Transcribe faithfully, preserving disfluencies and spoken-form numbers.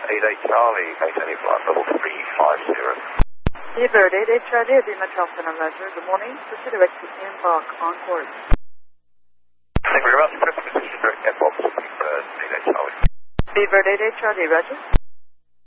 eight eight Charlie, maintaining flight level three five zero. Seabird eight eight Charlie, Lima Charles Center, Roger. Good morning. Proceed direct to embark on course. Thank you very much. Press position direct airport, Seabird eight eight Charlie. Seabird eight eight Charlie, Roger.